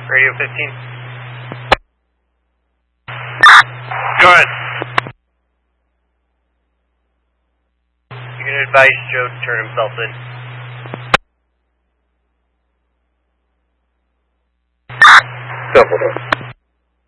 Radio 15. Go ahead. You can advise Joe to turn himself in. Simple.